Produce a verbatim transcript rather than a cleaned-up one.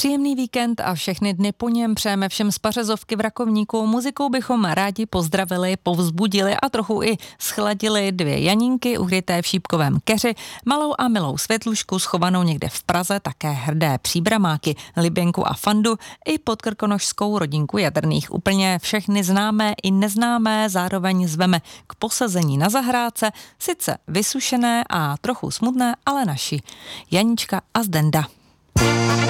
Příjemný víkend a všechny dny po něm přejeme všem z Pařezovky v Rakovníku. Muzikou bychom rádi pozdravili, povzbudili a trochu i schladili dvě Janínky ukryté v šípkovém keři, malou a milou Světlušku schovanou někde v Praze, také hrdé příbramáky Liběnku a Fandu i podkrkonošskou rodinku Jadrných. Úplně všechny známé i neznámé zároveň zveme k posazení na zahrádce, sice vysušené a trochu smutné, ale naši. Janička a Zdenda.